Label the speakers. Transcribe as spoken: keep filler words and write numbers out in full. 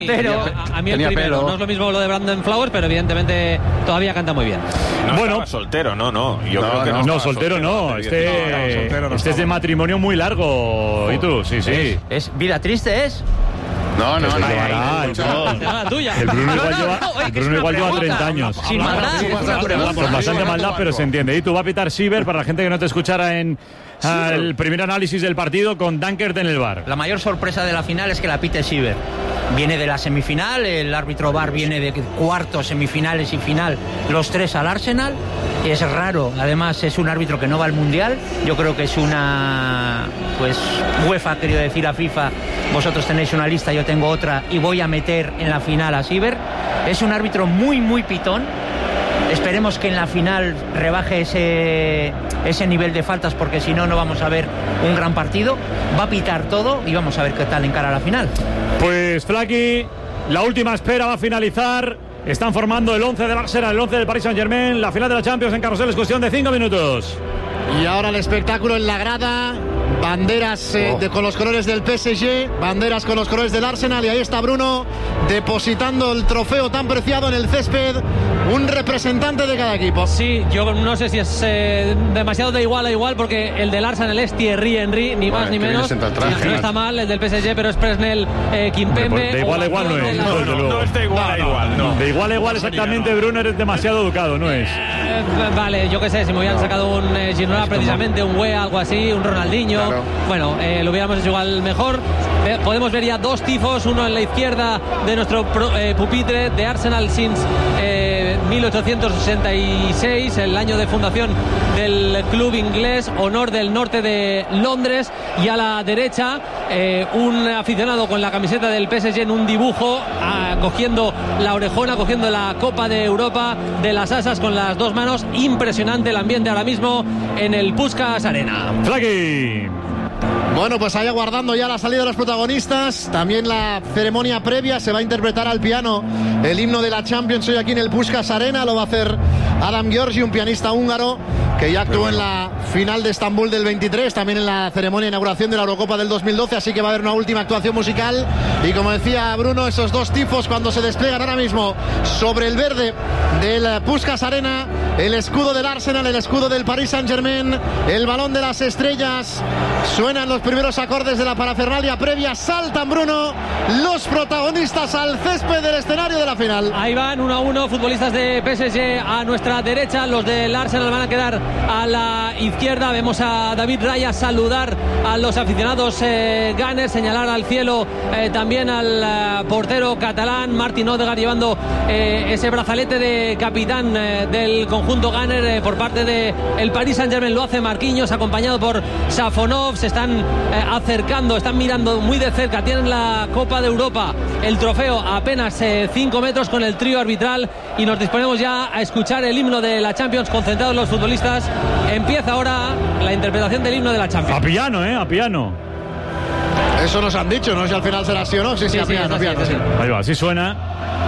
Speaker 1: Pero a, a mí el
Speaker 2: Tenía
Speaker 1: primero
Speaker 2: pelo.
Speaker 1: no es lo mismo lo de Brandon Flowers, pero evidentemente todavía canta muy bien.
Speaker 3: No
Speaker 4: Bueno.
Speaker 3: estaba soltero, no, no. Yo
Speaker 2: No,
Speaker 3: creo que no,
Speaker 2: no,
Speaker 4: No,
Speaker 3: estaba
Speaker 4: soltero no.
Speaker 3: hace
Speaker 4: Este,
Speaker 3: diez años.
Speaker 2: No, no, soltero no
Speaker 4: este es de
Speaker 2: estaba.
Speaker 4: matrimonio muy largo. ¿Y tú? Sí, sí.
Speaker 5: Es vida triste, ¿es?
Speaker 2: No, no,
Speaker 4: Que se
Speaker 2: no.
Speaker 4: llevará, el Bruno.
Speaker 1: Será la tuya.
Speaker 4: El Bruno igual
Speaker 5: No, no,
Speaker 4: lleva,
Speaker 5: no, oye,
Speaker 4: el
Speaker 5: que es
Speaker 4: Bruno
Speaker 5: una
Speaker 4: igual lleva
Speaker 5: pregunta.
Speaker 4: treinta años.
Speaker 5: Sin maldad,
Speaker 2: Sí,
Speaker 5: es una
Speaker 2: sí,
Speaker 5: pregunta.
Speaker 4: Con bastante
Speaker 2: Sí,
Speaker 4: maldad, pero se entiende. Y tú va a pitar Siever para la gente que no te escuchara en ah, el primer análisis del partido con Dankert en el bar.
Speaker 5: La mayor sorpresa de la final es que la pite Siever. Viene de la semifinal, el árbitro V A R viene de cuartos, semifinales y final, los tres al Arsenal. Es raro, además es un árbitro que no va al Mundial. Yo creo que es una, pues UEFA ha querido decir a FIFA, vosotros tenéis una lista, yo tengo otra y voy a meter en la final a Siever. Es un árbitro muy, muy pitón. Esperemos que en la final rebaje ese, ese nivel de faltas, porque si no, no vamos a ver un gran partido. Va a pitar todo y vamos a ver qué tal encara a la final.
Speaker 4: Pues Flaky, la última espera va a finalizar. Están formando el once del Arsenal, el once del Paris Saint-Germain. La final de la Champions en Carrusel es cuestión de cinco minutos.
Speaker 6: Y ahora el espectáculo en la grada. Banderas eh,
Speaker 2: Oh.
Speaker 6: de, con los colores del P S G, banderas con los colores del Arsenal, y ahí está Bruno depositando el trofeo tan preciado en el césped, un representante de cada equipo.
Speaker 1: Sí, yo no sé si es eh, demasiado de igual a igual, porque el del Arsenal es Thierry Henry, ni más
Speaker 2: Bueno,
Speaker 1: ni
Speaker 2: que viene
Speaker 1: menos.
Speaker 2: sentado atrás,
Speaker 1: No
Speaker 2: ¿no?
Speaker 1: está mal el del P S G, pero es Presnel eh, Kimpembe.
Speaker 4: De igual a igual no es.
Speaker 3: No, no, no es de igual a igual, no.
Speaker 4: De igual a igual exactamente, Bruno, eres demasiado educado, ¿no es?
Speaker 1: Eh, vale, yo qué sé, si me hubieran sacado un eh, Ginola precisamente, un Wea, algo así, un Ronaldinho,
Speaker 2: Claro.
Speaker 1: bueno, eh, lo hubiéramos hecho igual mejor. Eh, podemos ver ya dos tifos, uno en la izquierda de nuestro pro- eh, pupitre de Arsenal since eh, mil ochocientos sesenta y seis, el año de fundación del club inglés, honor del norte de Londres, y a la derecha eh, un aficionado con la camiseta del P S G en un dibujo, ah, cogiendo la orejona, cogiendo la Copa de Europa de las asas con las dos manos. Impresionante el ambiente ahora mismo en el Puskás Arena.
Speaker 4: Flaky.
Speaker 6: Bueno, pues ahí aguardando ya la salida de los protagonistas. También la ceremonia previa. Se va a interpretar al piano el himno de la Champions hoy aquí en el Puskás Arena. Lo va a hacer Adam Giorgi, un pianista húngaro que ya actuó en la final de Estambul del veintitrés, también en la ceremonia de inauguración de la Eurocopa del dos mil doce, así que va a haber una última actuación musical. Y como decía Bruno, esos dos tifos cuando se despliegan ahora mismo sobre el verde del Puskás Arena, el escudo del Arsenal, el escudo del Paris Saint-Germain, el balón de las estrellas. Suenan los primeros acordes de la parafernalia previa, saltan, Bruno, los protagonistas al césped del escenario de la final.
Speaker 1: Ahí van uno a uno, futbolistas de P S G a nuestra derecha, los del Arsenal van a quedar a la izquierda. Vemos a David Raya saludar a los aficionados eh, Gunners, señalar al cielo eh, también al eh, portero catalán Martin Odegaard, llevando eh, ese brazalete de capitán eh, del conjunto Gunner eh, por parte de el Paris Saint-Germain. Lo hace Marquinhos, acompañado por Safonov. Se están eh, acercando, están mirando muy de cerca, tienen la Copa de Europa, el trofeo a apenas cinco eh, metros con el trío arbitral, y nos disponemos ya a escuchar el himno de la Champions, concentrados los futbolistas. Empieza ahora la interpretación del himno de la Champions.
Speaker 4: A piano, ¿eh? A piano.
Speaker 6: Eso nos han dicho, no sé si al final será así o no. Sí, sí,
Speaker 1: Sí,
Speaker 6: a
Speaker 1: sí,
Speaker 6: piano,
Speaker 1: es así,
Speaker 6: piano,
Speaker 1: es
Speaker 6: sí.
Speaker 1: así.
Speaker 4: Ahí va, así suena.